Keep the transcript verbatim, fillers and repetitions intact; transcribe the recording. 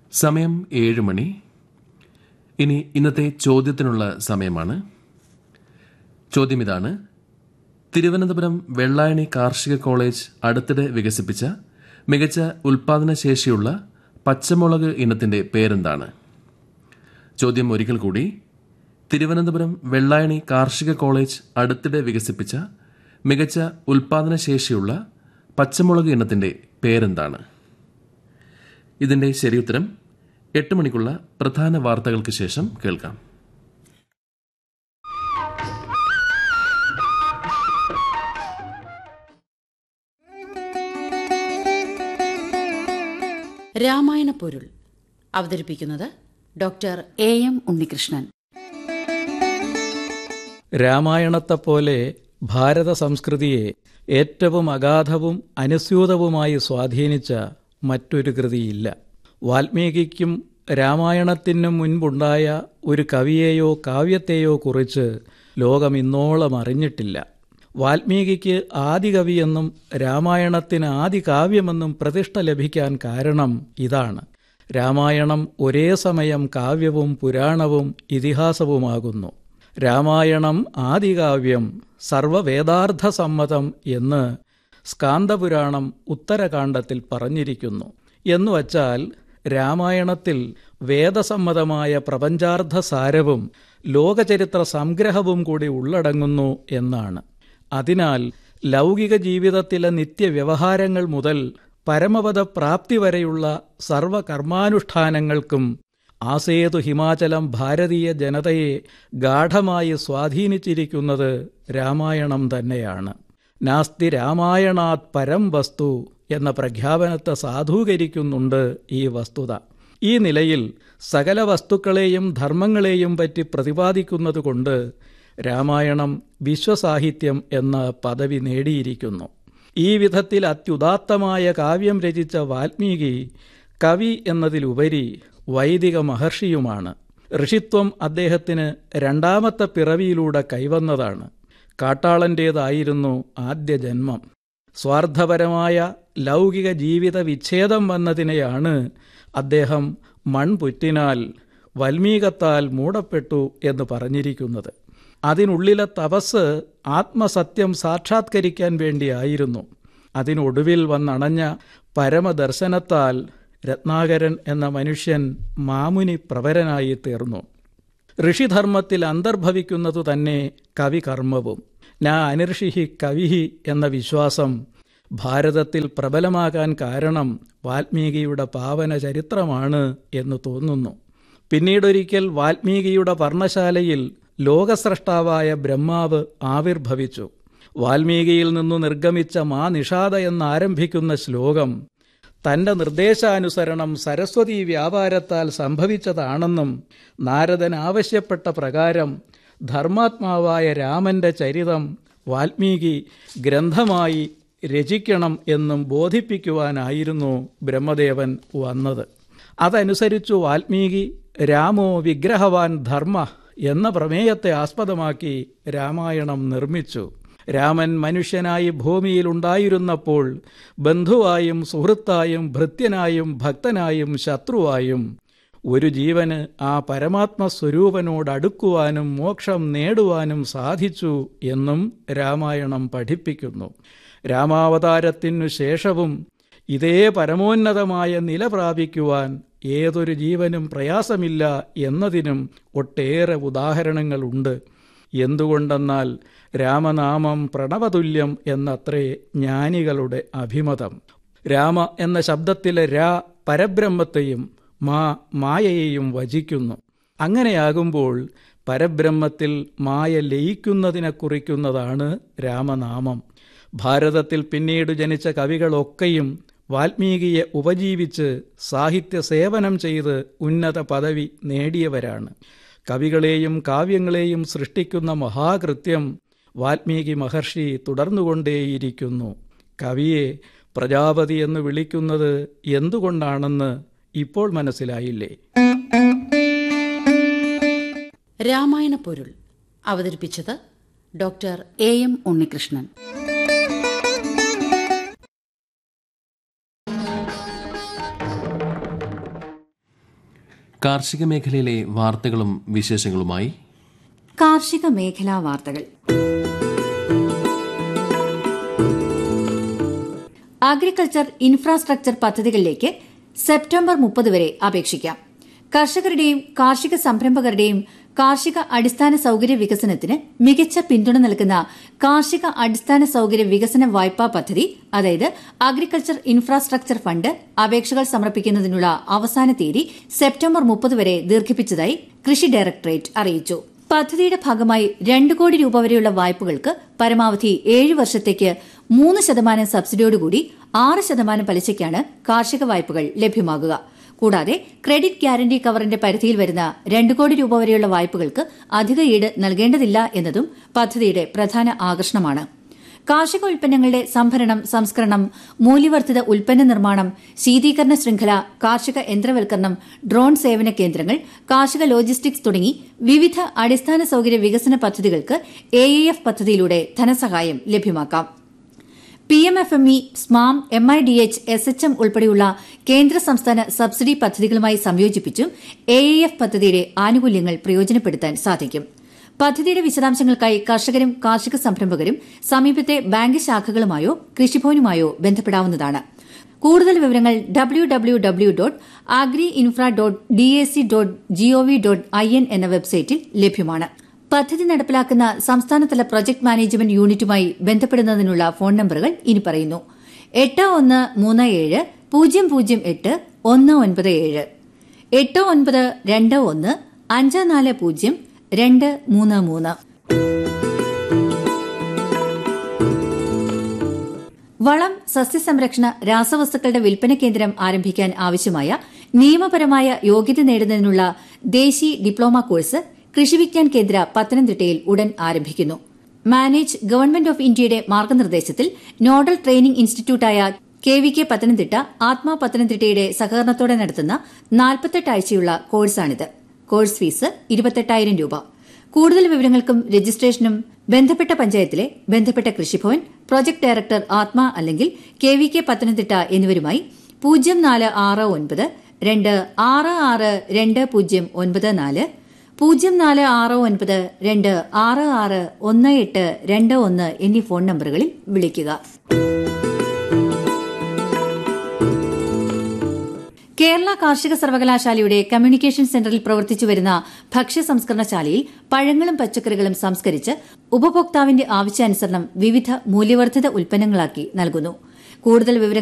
സമയം ഏഴ് മണി. ഇനി ഇന്നത്തെ ചോദ്യത്തിനുള്ള സമയമാണ്. ചോദ്യം ഇതാണ്: തിരുവനന്തപുരം വെള്ളായണി കാർഷിക കോളേജ് അടുത്തിടെ വികസിപ്പിച്ച മികച്ച ഉൽപാദന ശേഷിയുള്ള പച്ചമുളക് ഇനത്തിന്റെ പേരെന്താണ്? ചോദ്യം ഒരിക്കൽ കൂടി: തിരുവനന്തപുരം വെള്ളായണി കാർഷിക കോളേജ് അടുത്തിടെ വികസിപ്പിച്ച മികച്ച ഉൽപാദന ശേഷിയുള്ള പച്ചമുളക് ഇനത്തിന്റെ പേരെന്താണ്? ഇതിന്റെ ശരിയുത്തരം എട്ട് മണിക്കുള്ള പ്രധാന വാർത്തകൾക്ക് ശേഷം കേൾക്കാം. രാമായണ പൊരുൾ അവതരിപ്പിക്കുന്നത് ഡോക്ടർ എ എം ഉണ്ണികൃഷ്ണൻ. രാമായണത്തെപ്പോലെ ഭാരത സംസ്കൃതിയെ ഏറ്റവും അഗാധവും അനുസ്യൂതവുമായി സ്വാധീനിച്ച മറ്റൊരു കൃതിയില്ല. വാൽമീകിക്കും രാമായണത്തിനും മുൻപുണ്ടായ ഒരു കവിയെയോ കാവ്യത്തെയോ കുറിച്ച് ലോകം ഇന്നോളം അറിഞ്ഞിട്ടില്ല. വാൽമീകിക്ക് ആദികവിയെന്നും രാമായണത്തിന് ആദികാവ്യമെന്നും പ്രതിഷ്ഠ ലഭിക്കാൻ കാരണം ഇതാണ്: രാമായണം ഒരേ സമയം കാവ്യവും പുരാണവും ഇതിഹാസവുമാകുന്നു. രാമായണം ആദികാവ്യം, സർവവേദാർത്ഥസമ്മതം എന്ന് സ്കാന്ദപുരാണം ഉത്തരകാണ്ഡത്തിൽ പറഞ്ഞിരിക്കുന്നു. എന്നുവച്ചാൽ രാമായണത്തിൽ വേദസമ്മതമായ പ്രപഞ്ചാർത്ഥസാരവും ലോകചരിത്ര സംഗ്രഹവും കൂടി ഉള്ളടങ്ങുന്നു എന്നാണ്. അതിനാൽ ലൗകിക ജീവിതത്തിലെ നിത്യവ്യവഹാരങ്ങൾ മുതൽ പരമപദ പ്രാപ്തി വരെയുള്ള സർവകർമാനുഷ്ഠാനങ്ങൾക്കും ആസേതു ഹിമാചലം ഭാരതീയ ജനതയെ ഗാഢമായി സ്വാധീനിച്ചിരിക്കുന്നത് രാമായണം തന്നെയാണ്. നാസ്തി രാമായണാത് പരം വസ്തു എന്ന പ്രഖ്യാപനത്തെ സാധൂകരിക്കുന്നുണ്ട് ഈ വസ്തുത. ഈ നിലയിൽ സകല വസ്തുക്കളെയും ധർമ്മങ്ങളെയും പറ്റി പ്രതിപാദിക്കുന്നതുകൊണ്ട് രാമായണം വിശ്വസാഹിത്യം എന്ന പദവി നേടിയിരിക്കുന്നു. ഈ വിധത്തിൽ അത്യുദാത്തമായ കാവ്യം രചിച്ച വാൽമീകി കവി എന്നതിലുപരി വൈദിക മഹർഷിയുമാണ്. ഋഷിത്വം അദ്ദേഹത്തിന് രണ്ടാമത്തെ പിറവിയിലൂടെ കൈവന്നതാണ്. കാട്ടാളൻ്റേതായിരുന്നു ആദ്യ ജന്മം. സ്വാർത്ഥപരമായ ലൗകിക ജീവിത വിച്ഛേദം വന്നതിനെയാണ് അദ്ദേഹം മൺപുറ്റിനാൽ വൽമീകത്താൽ മൂടപ്പെട്ടു എന്ന് പറഞ്ഞിരിക്കുന്നത്. അതിനുള്ളിലെ തപസ് ആത്മസത്യം സാക്ഷാത്കരിക്കാൻ വേണ്ടിയായിരുന്നു. അതിനൊടുവിൽ വന്നണഞ്ഞ പരമദർശനത്താൽ രത്നാകരൻ എന്ന മനുഷ്യൻ മാമുനി പ്രവരനായി തീർന്നു. ഋഷിധർമ്മത്തിൽ അന്തർഭവിക്കുന്നതു തന്നെ കവികർമ്മവും. നാ അനിർഷിഹി കവിഹി എന്ന വിശ്വാസം ഭാരതത്തിൽ പ്രബലമാകാൻ കാരണം വാൽമീകിയുടെ പാവന ചരിത്രമാണ് എന്ന് തോന്നുന്നു. പിന്നീടൊരിക്കൽ വാൽമീകിയുടെ പർണശാലയിൽ ലോകസ്രഷ്ടാവായ ബ്രഹ്മാവ് ആവിർഭവിച്ചു. വാൽമീകിയിൽ നിന്നു നിർഗമിച്ച മാ നിഷാദ എന്നാരംഭിക്കുന്ന ശ്ലോകം തൻ്റെ നിർദ്ദേശാനുസരണം സരസ്വതീ വ്യാപാരത്താൽ സംഭവിച്ചതാണെന്നും നാരദൻ ആവശ്യപ്പെട്ട പ്രകാരം ധർമാത്മാവായ രാമൻ്റെ ചരിതം വാൽമീകി ഗ്രന്ഥമായി രചിക്കണം എന്നും ബോധിപ്പിക്കുവാനായിരുന്നു ബ്രഹ്മദേവൻ വന്നത്. അതനുസരിച്ചു വാൽമീകി രാമോ വിഗ്രഹവാൻ ധർമ്മ എന്ന പ്രമേയത്തെ ആസ്പദമാക്കി രാമായണം നിർമ്മിച്ചു. രാമൻ മനുഷ്യനായി ഭൂമിയിലുണ്ടായിരുന്നപ്പോൾ ബന്ധുവായും സുഹൃത്തായും ഭൃത്യനായും ഭക്തനായും ശത്രുവായും ഒരു ജീവന് ആ പരമാത്മസ്വരൂപനോടടുക്കുവാനും മോക്ഷം നേടുവാനും സാധിച്ചു എന്നും രാമായണം പഠിപ്പിക്കുന്നു. രാമാവതാരത്തിനു ശേഷവും ഇതേ പരമോന്നതമായ നില പ്രാപിക്കുവാൻ ഏതൊരു ജീവനും പ്രയാസമില്ല എന്നതിനും ഒട്ടേറെ ഉദാഹരണങ്ങളുണ്ട്. എന്തുകൊണ്ടെന്നാൽ രാമനാമം പ്രണവതുല്യം എന്നത്രേ ജ്ഞാനികളുടെ അഭിമതം. രാമ എന്ന ശബ്ദത്തിലെ രാ പരബ്രഹ്മത്തെയും മാ മായയെയും വചിക്കുന്നു. അങ്ങനെയാകുമ്പോൾ പരബ്രഹ്മത്തിൽ മായ ലയിക്കുന്നതിനെ കുറിക്കുന്നതാണ് രാമനാമം. ഭാരതത്തിൽ പിന്നീട് ജനിച്ച കവികളൊക്കെയും വാൽമീകിയെ ഉപജീവിച്ച് സാഹിത്യ സേവനം ചെയ്ത് ഉന്നത പദവി നേടിയവരാണ്. കവികളെയും കാവ്യങ്ങളെയും സൃഷ്ടിക്കുന്ന മഹാകൃത്യം വാൽമീകി മഹർഷി തുടർന്നുകൊണ്ടേയിരിക്കുന്നു. കവിയെ പ്രജാപതി എന്ന് വിളിക്കുന്നത് എന്തുകൊണ്ടാണെന്ന് ഇപ്പോൾ മനസ്സിലായില്ലേ? രാമായണ പൊരുൾ അവതരിപ്പിച്ചത് ഡോക്ടർ എ എം ഉണ്ണികൃഷ്ണൻ. കാർഷിക മേഖലയിലെ വാർത്തകളും വിശേഷങ്ങളുമായി കാർഷിക മേഖലാ വാർത്തകൾ. അഗ്രികൾച്ചർ ഇൻഫ്രാസ്ട്രക്ചർ പദ്ധതികളിലേക്ക് സെപ്റ്റംബർ മുപ്പത് വരെ അപേക്ഷിക്കാം. കർഷകരുടെയും കാർഷിക സംരംഭകരുടെയും കാർഷിക അടിസ്ഥാന സൌകര്യ വികസനത്തിന് മികച്ച പിന്തുണ നൽകുന്ന കാർഷിക അടിസ്ഥാന സൌകര്യ വികസന വായ്പാ പദ്ധതി, അതായത് അഗ്രികൾച്ചർ ഇൻഫ്രാസ്ട്രക്ചർ ഫണ്ട്, അപേക്ഷകൾ സമർപ്പിക്കുന്നതിനുള്ള അവസാന തീയതി സെപ്റ്റംബർ മുപ്പത് വരെ ദീർഘിപ്പിച്ചതായി കൃഷി ഡയറക്ടറേറ്റ് അറിയിച്ചു. പദ്ധതിയുടെ ഭാഗമായി രണ്ട് കോടി രൂപ വരെയുള്ള വായ്പകൾക്ക് പരമാവധി ഏഴ് വർഷത്തേക്ക് മൂന്ന് ശതമാനം സബ്സിഡിയോടുകൂടി ആറ് ശതമാനം പലിശയ്ക്കാണ് കാർഷിക വായ്പകൾ ലഭ്യമാകുക. കൂടാതെ ക്രെഡിറ്റ് ഗ്യാരണ്ടി കവറിന്റെ പരിധിയിൽ വരുന്ന രണ്ട് കോടി രൂപ വരെയുള്ള വായ്പകൾക്ക് അധിക ഈട് നൽകേണ്ടതില്ല എന്നതും പദ്ധതിയുടെ പ്രധാന ആകർഷണമാണ്. കാർഷിക ഉൽപ്പന്നങ്ങളുടെ സംഭരണം, സംസ്കരണം, മൂല്യവർദ്ധിത ഉൽപ്പന്ന നിർമ്മാണം, ശീതീകരണ ശൃംഖല, കാർഷിക യന്ത്രവൽക്കരണം, ഡ്രോൺ സേവന കേന്ദ്രങ്ങൾ, കാർഷിക ലോജിസ്റ്റിക്സ് തുടങ്ങി വിവിധ അടിസ്ഥാന സൌകര്യ വികസന പദ്ധതികൾക്ക് എ എ എഫ് പദ്ധതിയിലൂടെ ധനസഹായം ലഭ്യമാക്കാം. P M F M E, സ്മാം, M I D H, S H M ഉൾപ്പെടെയുള്ള കേന്ദ്ര സംസ്ഥാന സബ്സിഡി പദ്ധതികളുമായി സംയോജിപ്പിച്ചും എ എ എഫ് പദ്ധതിയുടെ ആനുകൂല്യങ്ങൾ പ്രയോജനപ്പെടുത്താൻ സാധിക്കും. പദ്ധതിയുടെ വിശദാംശങ്ങൾക്കായി കർഷകരും കാർഷിക സംരംഭകരും സമീപത്തെ ബാങ്ക് ശാഖകളുമായോ കൃഷിഭവനുമായോ ബന്ധപ്പെടാവുന്നതാണ്. കൂടുതൽ വിവരങ്ങൾ W W W dot agri infra dot D A C dot G O V dot I N എന്ന വെബ്സൈറ്റിൽ ലഭ്യമാണ്. പദ്ധതി നടപ്പിലാക്കുന്ന സംസ്ഥാനതല പ്രൊജക്ട് മാനേജ്മെന്റ് യൂണിറ്റുമായി ബന്ധപ്പെടുന്നതിനുള്ള ഫോൺ നമ്പറുകൾ ഇനി പറയുന്നു: എട്ട് ഒന്ന് മൂന്ന് ഏഴ് പൂജ്യം പൂജ്യം എട്ട് ഒന്ന് ഒൻപത് ഏഴ്, എട്ട് ഒൻപത് രണ്ട് ഒന്ന് അഞ്ച് നാല് പൂജ്യം രണ്ട് മൂന്ന് മൂന്ന്. വളം, സസ്യസംരക്ഷണ, രാസവസ്തുക്കളുടെ വിൽപ്പന കേന്ദ്രം ആരംഭിക്കാൻ ആവശ്യമായ നിയമപരമായ യോഗ്യത നേടുന്നതിനുള്ള ദേശീയ ഡിപ്ലോമ കോഴ്സ് കൃഷിവിജ്ഞാൻ കേന്ദ്ര പത്തനംതിട്ടയിൽ ഉടൻ ആരംഭിക്കുന്നു. മാനേജ് ഗവൺമെന്റ് ഓഫ് ഇന്ത്യയുടെ മാർഗനിർദ്ദേശത്തിൽ nodal training ഇൻസ്റ്റിറ്റ്യൂട്ടായ K V K Pathanamthitta, ആത്മാ പത്തനംതിട്ടയുടെ സഹകരണത്തോടെ നടത്തുന്ന നാൽപ്പത്തെട്ട് ആഴ്ചയുള്ള കോഴ്സാണിത്. കോഴ്സ് ഫീസ് ഇരുപത്തെട്ടായിരം രൂപ. കൂടുതൽ വിവരങ്ങൾക്കും രജിസ്ട്രേഷനും ബന്ധപ്പെട്ട പഞ്ചായത്തിലെ ബന്ധപ്പെട്ട കൃഷിഭവൻ, പ്രൊജക്ട് ഡയറക്ടർ ആത്മാ അല്ലെങ്കിൽ കെ വി കെ പത്തനംതിട്ട എന്നിവരുമായി പൂജ്യം നാല് ആറ് ഒൻപത് രണ്ട് ആറ് ആറ് രണ്ട് പൂജ്യം ഒൻപത് നാല്, പൂജ്യം നാല് ആറ് ഒൻപത് രണ്ട് ആറ് ആറ് ഒന്ന് എട്ട് രണ്ട് ഒന്ന് എന്നീ ഫോൺ നമ്പറുകളിൽ വിളിക്കുക. കേരള കാർഷിക സർവകലാശാലയുടെ കമ്മ്യൂണിക്കേഷൻ സെന്ററിൽ പ്രവർത്തിച്ചുവരുന്ന ഭക്ഷ്യ സംസ്കരണശാലയിൽ പഴങ്ങളും പച്ചക്കറികളും സംസ്കരിച്ച് ഉപഭോക്താവിന്റെ ആവശ്യാനുസരണം വിവിധ മൂല്യവർദ്ധിത ഉൽപ്പന്നങ്ങളാക്കി നൽകുന്നു. കൂടുതൽ വിവരങ്ങൾ